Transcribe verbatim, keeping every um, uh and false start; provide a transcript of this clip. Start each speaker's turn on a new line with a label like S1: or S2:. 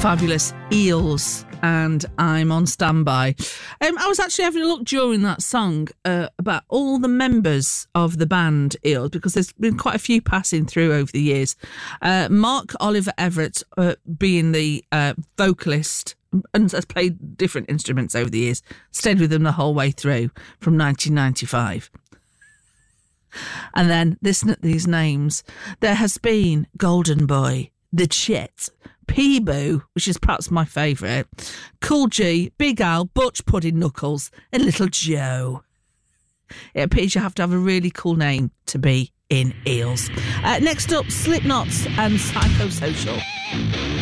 S1: fabulous Eels, and I'm on standby. Um, I was actually having a look during that song uh, about all the members of the band Eels, because there's been quite a few passing through over the years. Uh, Mark Oliver Everett uh, being the uh, vocalist, and has played different instruments over the years, stayed with them the whole way through from nineteen ninety-five. And then listen at these names. There has been Golden Boy, The Chet, Peebo, which is perhaps my favourite, Cool G, Big Al, Butch Pudding Knuckles, and Little Joe. It appears you have to have a really cool name to be in Eels. Uh, next up, Slipknot and Psychosocial.